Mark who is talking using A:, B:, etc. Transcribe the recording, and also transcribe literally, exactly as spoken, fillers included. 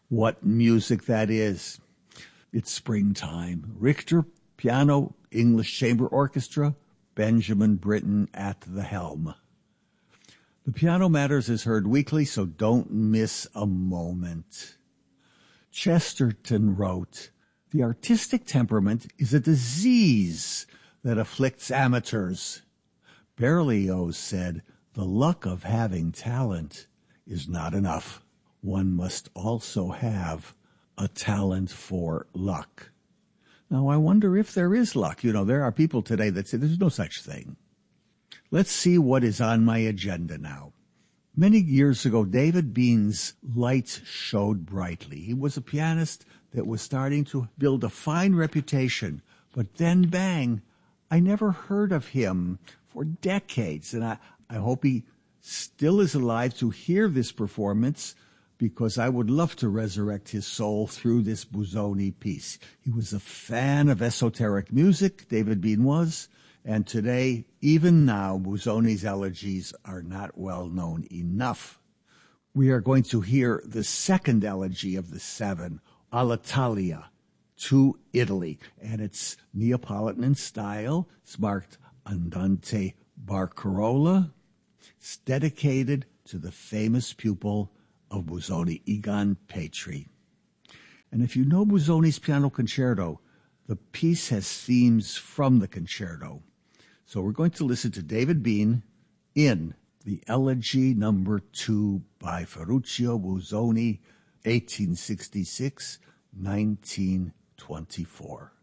A: What music that is. It's springtime. Richter Piano English Chamber Orchestra, Benjamin Britten at the helm. The Piano Matters is heard weekly, so don't miss a moment. Chesterton wrote, "The artistic temperament is a disease that afflicts amateurs." Berlioz said, "The luck of having talent is not enough. One must also have a talent for luck." Now, I wonder if there is luck. You know, there are people today that say there's no such thing. Let's see what is on my agenda now. Many years ago, David Bean's light showed brightly. He was a pianist that was starting to build a fine reputation. But then, bang, I never heard of him for decades. And I, I hope he still is alive to hear this performance, because I would love to resurrect his soul through this Busoni piece. He was a fan of esoteric music, David Bean was, and today, even now, Busoni's elegies are not well known enough. We are going to hear the second elegy of the seven, All'Italia, to Italy, and it's Neapolitan in style. It's marked Andante Barcarola. It's dedicated to the famous pupil of Busoni, Egon Petri. And if you know Busoni's Piano Concerto, the piece has themes from the concerto. So we're going to listen to David Bean in the Elegy Number Two by Ferruccio Busoni, eighteen sixty-six to nineteen twenty-four.